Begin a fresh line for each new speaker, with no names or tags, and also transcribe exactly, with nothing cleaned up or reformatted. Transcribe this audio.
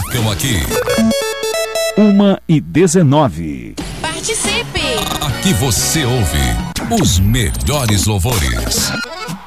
tocam aqui.
Uma e dezenove.
Participe!
Aqui você ouve os melhores louvores.